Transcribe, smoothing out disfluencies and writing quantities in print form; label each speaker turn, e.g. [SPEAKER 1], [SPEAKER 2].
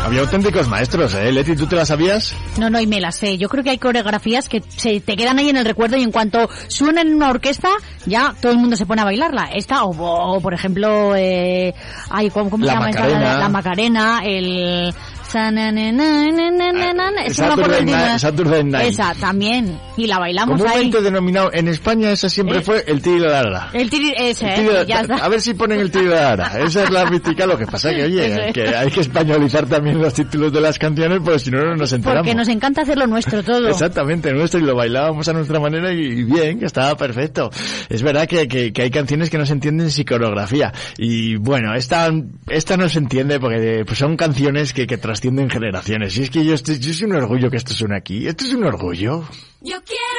[SPEAKER 1] Había auténticos maestros, Leti, ¿tú te las sabías?
[SPEAKER 2] No, y me las sé. Yo creo que hay coreografías que se te quedan ahí en el recuerdo y en cuanto suena en una orquesta, ya todo el mundo se pone a bailarla. Esta, o por ejemplo, ¿cómo se llama esta? La Macarena, el...
[SPEAKER 1] Saturday Night.
[SPEAKER 2] Esa, también. Y la bailamos
[SPEAKER 1] comúnmente
[SPEAKER 2] ahí.
[SPEAKER 1] denominado en España, esa siempre fue el tirilara.
[SPEAKER 2] Ya está.
[SPEAKER 1] A ver si ponen el tirilara. Esa es la mítica. Lo que pasa que, oye, que hay que españolizar también los títulos de las canciones, porque si no, no nos enteramos.
[SPEAKER 2] Porque nos encanta hacer lo nuestro todo.
[SPEAKER 1] Exactamente, nuestro, y lo bailábamos a nuestra manera y bien, que estaba perfecto. Es verdad que hay canciones que no se entienden sin coreografía. Y bueno, esta no se entiende porque pues son canciones que trascienden generaciones. Y es que yo es un orgullo que esto suene aquí. Esto es un orgullo. Yo quiero